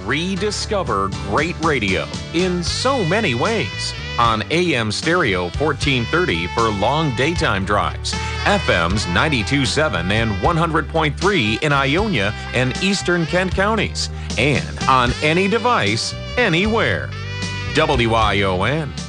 rediscover great radio in so many ways. On AM stereo 1430 for long daytime drives, FM's 92.7 and 100.3 in Ionia and eastern Kent counties, and on any device, anywhere. WION,